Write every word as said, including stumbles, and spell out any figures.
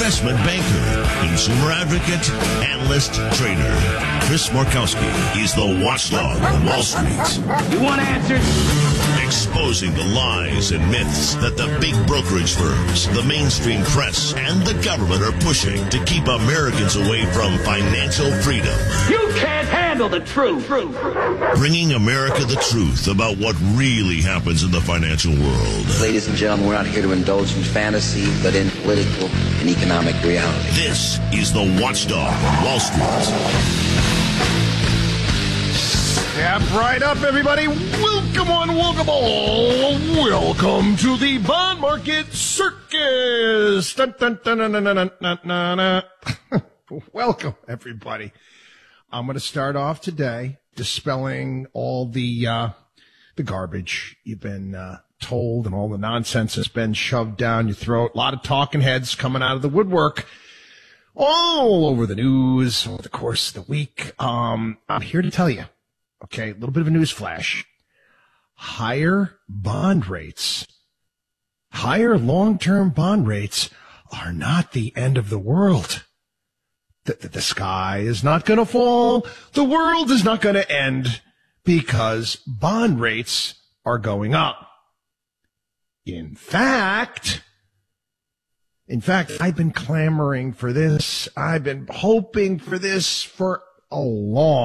investment banker, consumer advocate, analyst, trader. Chris Markowski is the watchdog on Wall Street. You want answers? Exposing the lies and myths that the big brokerage firms, the mainstream press, and the government are pushing to keep Americans away from financial freedom. You can't handle the truth. Bringing America the truth about what really happens in the financial world. Ladies and gentlemen, we're not here to indulge in fantasy, but in political and economic reality. This is the Watchdog on Wall Street. Step right up, everybody. Welcome on, welcome all. Welcome to the bond market circus. Dun, dun, dun, dun, dun, dun, dun, dun, dun. Welcome, everybody. I'm going to start off today dispelling all the uh, the garbage you've been uh, told and all the nonsense that's been shoved down your throat. A lot of talking heads coming out of the woodwork all over the news over the course of the week. Um, I'm here to tell you. Okay, a little bit of a news flash. Higher bond rates, higher long-term bond rates are not the end of the world. The, the, the sky is not going to fall. The world is not going to end because bond rates are going up. In fact, in fact, I've been clamoring for this. I've been hoping for this for a long